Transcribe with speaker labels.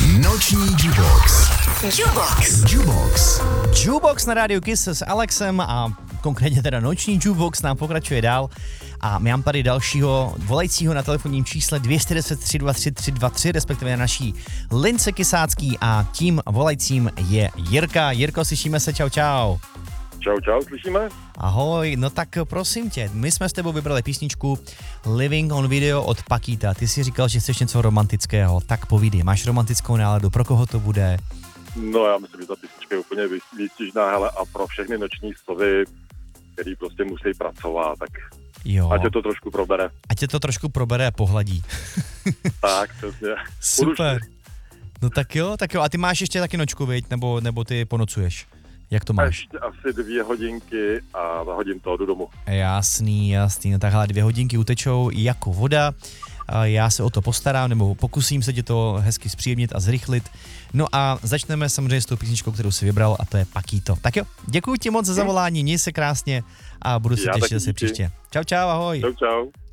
Speaker 1: Noční Jukebox.
Speaker 2: Jukebox na rádiu Kiss s Alexem a konkrétně teda noční Jukebox nám pokračuje dál. A my mám tady dalšího volajícího na telefonním čísle 210 323 323, respektive na naší lince kysácký a tím volajícím je Jirka. Jirko, slyšíme se, čau.
Speaker 3: Čau, slyšíme?
Speaker 2: Ahoj, no tak prosím tě, my jsme s tebou vybrali písničku Living on Video od Paquita. Ty jsi říkal, že chceš něco romantického, tak povídej, máš romantickou náladu, pro koho to bude?
Speaker 3: No já myslím, že ta písnička je úplně výstižná, hele, a pro všechny noční sovy, který prostě musí pracovat, tak
Speaker 2: Jo.
Speaker 3: ať to trošku probere.
Speaker 2: Ať tě to trošku probere a pohladí.
Speaker 3: Tak, přesně.
Speaker 2: Super. No tak jo, a ty máš ještě taky nočku, viď? Nebo ty ponocuješ? Jak to máš?
Speaker 3: Ještě asi 2 hodinky a zahodím to, jdu domů.
Speaker 2: Jasný, no takhle 2 hodinky utečou jako voda. Já se o to postarám, nebo pokusím se ti to hezky zpříjemnit a zrychlit. No a začneme samozřejmě s tou písničkou, kterou si vybral, a to je Paquito. Tak jo, děkuji ti moc za zavolání, měj se krásně a budu se těšit zase příště. Čau, ahoj.
Speaker 3: Čau.